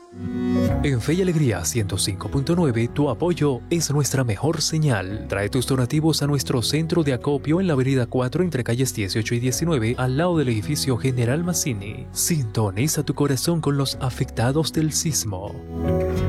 En Fe y Alegría 105.9, tu apoyo es nuestra mejor señal. Trae tus donativos a nuestro centro de acopio en la avenida 4 entre calles 18 y 19, al lado del edificio General Mazzini. Sintoniza tu corazón con los afectados del sismo.